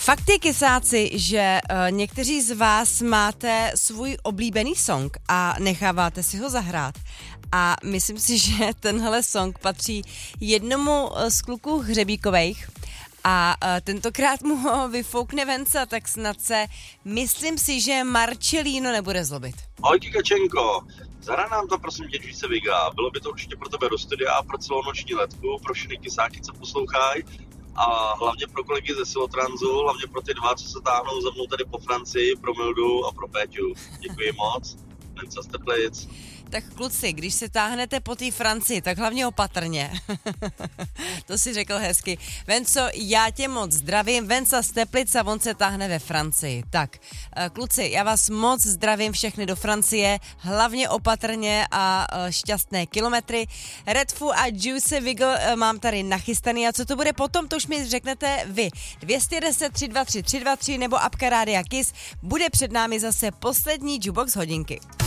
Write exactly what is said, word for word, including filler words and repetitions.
Fakt je, kysáci, že uh, někteří z vás máte svůj oblíbený song a necháváte si ho zahrát. A myslím si, že tenhle song patří jednomu z kluků Hřebíkovejch a uh, tentokrát mu ho vyfoukne Venca, tak snad se, myslím si, že Marcelino nebude zlobit. Ahoj Kikačenko, zahraj nám to prosím tě Juice Viga, bylo by to určitě pro tebe do studia a pro celou noční letku, pro všechny kysáky, co poslouchají. A hlavně pro kolegy ze Silotransu, hlavně pro ty dva, co se táhnou za mnou tady po Francii, pro Mildu a pro Péťu. Děkuji moc. Venca z Teplic. Tak kluci, když se táhnete po té Francii, tak hlavně opatrně. To si řekl hezky. Venco, já tě moc zdravím. Venca z Teplic a on se táhne ve Francii. Tak, kluci, já vás moc zdravím všechny do Francie, hlavně opatrně a šťastné kilometry. Redfu a Juice Wiggle mám tady nachystaný a co to bude potom, to už mi řeknete vy. dvě stě deset, tři dva tři, tři dva tři nebo apka Rádia Kiss. Bude před námi zase poslední Jukebox hodinky.